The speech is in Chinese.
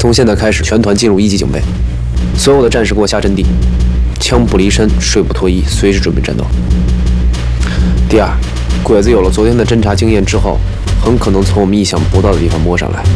从现在开始，全团进入1级警备，所有的战士给我下阵地，枪不离身，水不脱衣，随时准备战斗。第二，鬼子有了昨天的侦察经验之后，很可能从我们意想不到的地方摸上来。